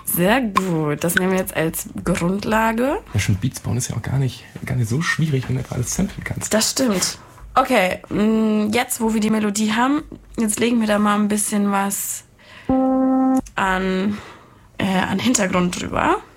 Sehr gut. Das nehmen wir jetzt als Grundlage. Ja, schon Beats bauen ist ja auch gar nicht so schwierig, wenn du einfach alles samplen kannst. Das stimmt. Okay, jetzt, wo wir die Melodie haben, jetzt legen wir da mal ein bisschen was an Hintergrund drüber.